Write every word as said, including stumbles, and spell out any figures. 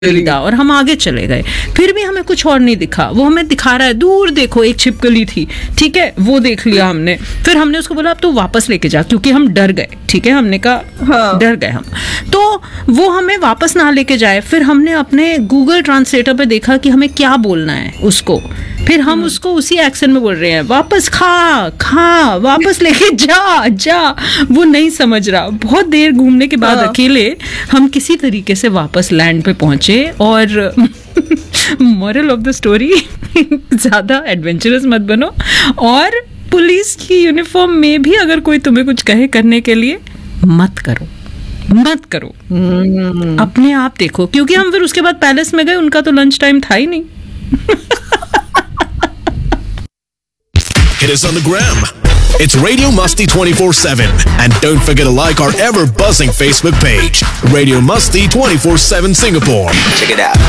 था और हम आगे चले गए, फिर भी हमें कुछ और नहीं दिखा। वो हमें दिखा रहा है दूर देखो एक छिपकली थी, ठीक है, वो देख लिया हमने। फिर हमने उसको बोला अब तो वापस लेके जा, क्योंकि हम डर गए, ठीक है, हमने कहा हाँ। डर गए हम, तो वो हमें वापस ना लेके जाए। फिर हमने अपने गूगल ट्रांसलेटर पे देखा कि हमें क्या बोलना है उसको, फिर हम उसको उसी एक्सेंट में बोल रहे हैं वापस खा खा, वापस लेके जा जा। वो नहीं समझ रहा। बहुत देर घूमने के बाद हाँ। अकेले हम किसी तरीके से वापस लैंड पे पहुंचे। और मोरल ऑफ द स्टोरी, ज्यादा एडवेंचरस मत बनो, और पुलिस की यूनिफॉर्म में भी अगर कोई तुम्हें कुछ कहे करने के लिए, मत करो मत करो hmm. अपने आप देखो, क्योंकि हम फिर उसके बाद पैलेस में गए, उनका तो लंच टाइम था ही नहीं। Hit us on the gram. It's Radio Musty twenty-four seven. And don't forget to like our ever buzzing Facebook page, Radio Musty twenty-four seven Singapore. Check it out.